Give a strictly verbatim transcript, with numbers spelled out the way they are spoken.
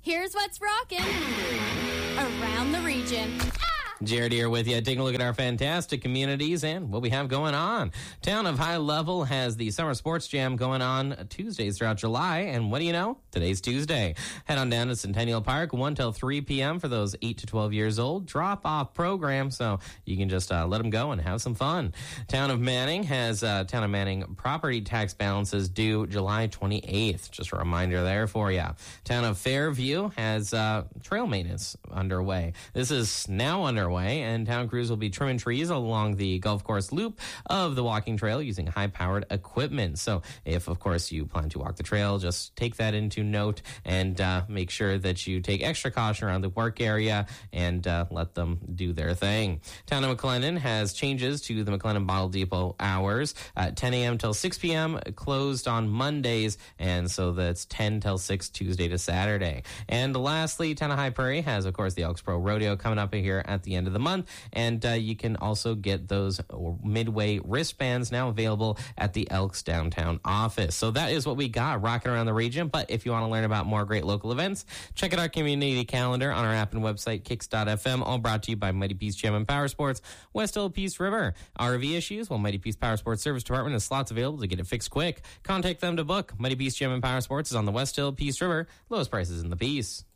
Here's what's rocking around the region. Jared here with you. Taking a look at our fantastic communities and what we have going on. Town of High Level has the Summer Sports Jam going on Tuesdays throughout July. And what do you know? Today's Tuesday. Head on down to Centennial Park, one till three p.m. for those eight to twelve years old. Drop-off program, so you can just uh, let them go and have some fun. Town of Manning has uh, Town of Manning property tax balances due July twenty-eighth. Just a reminder there for you. Town of Fairview has uh, trail maintenance underway. This is now underway. And town crews will be trimming trees along the golf course loop of the walking trail using high-powered equipment. So if, of course, you plan to walk the trail, just take that into note and uh, make sure that you take extra caution around the work area and uh, let them do their thing. Town of McLennan has changes to the McLennan Bottle Depot hours. Uh, ten a.m. till six p.m. closed on Mondays, and so that's ten till six Tuesday to Saturday. And lastly, Town of High Prairie has, of course, the Elks Pro Rodeo coming up here at the end of the month, and uh, you can also get those Midway wristbands now available at the Elks downtown office. So that is what we got rocking around the region. But if you want to learn about more great local events, check out our community calendar on our app and website, kicks dot f m, all brought to you by Mighty Peace Gym and Power Sports, West Hill Peace River. R V issues? Well, Mighty Peace Power Sports Service Department has slots available to get it fixed quick. Contact them to book. Mighty Peace Gym and Power Sports is on the West Hill Peace River. Lowest prices in the Peace.